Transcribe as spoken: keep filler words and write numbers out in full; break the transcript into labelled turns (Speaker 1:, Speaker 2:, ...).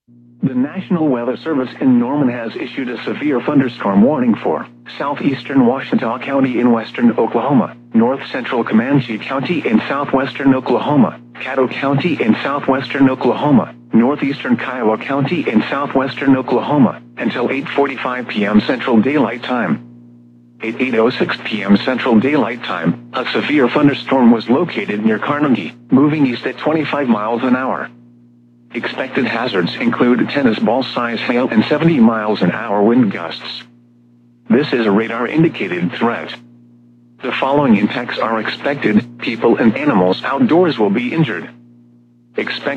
Speaker 1: The National Weather Service in Norman has issued a severe thunderstorm warning for southeastern Ouachita County in western Oklahoma, north central Comanche County in southwestern Oklahoma, Caddo County in southwestern Oklahoma, northeastern Kiowa County in southwestern Oklahoma, until eight forty-five p m Central Daylight Time. At eight oh six p m Central Daylight Time, a severe thunderstorm was located near Carnegie, moving east at twenty-five miles an hour. Expected hazards include tennis ball-size hail and seventy miles an hour wind gusts. This is a radar-indicated threat. The following impacts are expected: people and animals outdoors will be injured. Expect